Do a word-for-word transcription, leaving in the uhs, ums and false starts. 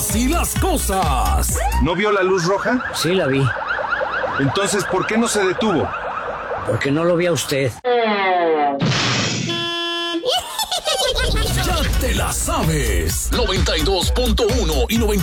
así las cosas. ¿No vio la luz roja? Sí, la vi. Entonces, ¿por qué no se detuvo? Porque no lo vi a usted. Ya te la sabes. noventa y dos punto uno y noventa